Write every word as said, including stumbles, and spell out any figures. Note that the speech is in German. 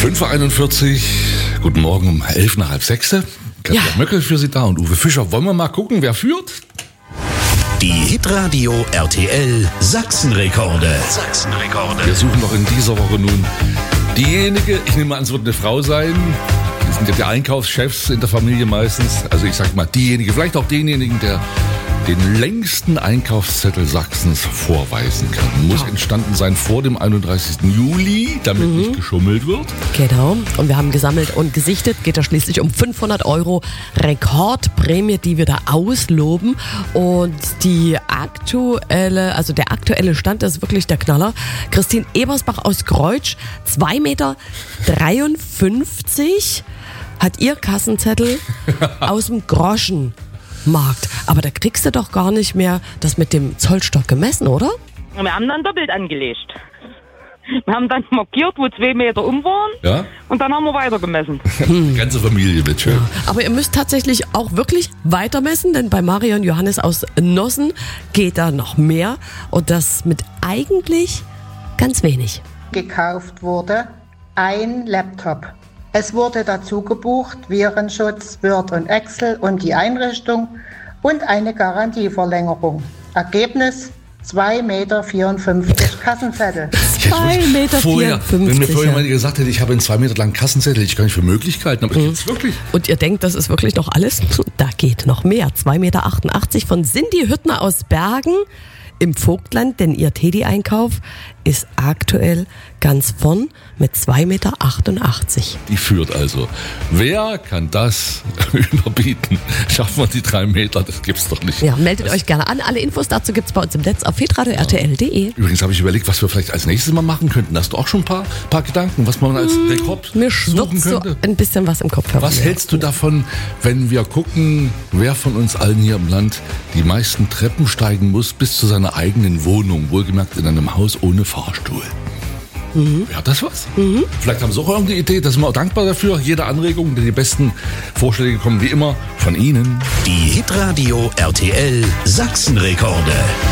fünf Uhr einundvierzig, guten Morgen um elf nach halb sechs. Katja Ja. Möckel für Sie da und Uwe Fischer. Wollen wir mal gucken, wer führt? Die Hitradio R T L Sachsenrekorde. Sachsenrekorde. Wir suchen noch in dieser Woche nun diejenige, ich nehme an, es wird eine Frau sein. Die sind ja die Einkaufschefs in der Familie meistens. Also ich sag mal diejenige, vielleicht auch denjenigen, der den längsten Einkaufszettel Sachsens vorweisen kann. Muss entstanden sein vor dem einunddreißigsten Juli, damit mhm. nicht geschummelt wird. Genau. Und wir haben gesammelt und gesichtet. Geht da schließlich um fünfhundert Euro Rekordprämie, die wir da ausloben. Und die aktuelle, also der aktuelle Stand ist wirklich der Knaller. Christine Ebersbach aus Kreutsch, zwei Meter dreiundfünfzig, hat ihr Kassenzettel aus dem Groschen. Markt. Aber da kriegst du doch gar nicht mehr das mit dem Zollstock gemessen, oder? Wir haben dann doppelt angelegt. Wir haben dann markiert, wo zwei Meter um waren. Ja? Und dann haben wir weiter gemessen. Die ganze Familie wird schön. Ja. Aber ihr müsst tatsächlich auch wirklich weiter messen, denn bei Marion Johannes aus Nossen geht da noch mehr. Und das mit eigentlich ganz wenig. Gekauft wurde ein Laptop. Es wurde dazu gebucht Virenschutz, Word und Excel und die Einrichtung und eine Garantieverlängerung. Ergebnis zwei Meter vierundfünfzig Kassenzettel. zwei Meter Vorher, vierundfünfzig. wenn mir vorher ja. mal gesagt hätte, ich habe einen zwei Meter langen Kassenzettel, ich gar nicht für Möglichkeiten, aber mhm. jetzt wirklich. Und ihr denkt, das ist wirklich noch alles? Da geht noch mehr. zwei Meter achtundachtzig von Cindy Hüttner aus Bergen im Vogtland, denn ihr Teddy-Einkauf ist aktuell ganz vorn mit zwei Meter achtundachtzig. Die führt also. Wer kann das überbieten? Schaffen wir die drei Meter? Das gibt's doch nicht. Ja, meldet das euch gerne an. Alle Infos dazu gibt's bei uns im Netz auf hitradio r t l punkt d e. Übrigens habe ich überlegt, was wir vielleicht als nächstes mal machen könnten. Hast du auch schon ein paar, paar Gedanken, was man als Rekord Mir suchen schwirrt so könnte? ein bisschen was im Kopf herum. Was hältst du davon, wenn wir gucken, wer von uns allen hier im Land die meisten Treppen steigen muss bis zu seiner eigenen Wohnung, wohlgemerkt in einem Haus ohne Fahrstuhl? Mhm. Wäre das was? Mhm. Vielleicht haben Sie auch irgendeine Idee, da sind wir auch dankbar dafür. Jede Anregung, denn die besten Vorschläge kommen wie immer von Ihnen. Die Hitradio R T L Sachsenrekorde.